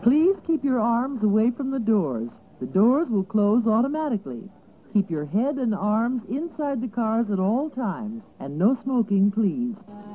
Please keep your arms away from the doors. The doors will close automatically. Keep your head and arms inside the cars at all times. And no smoking, please.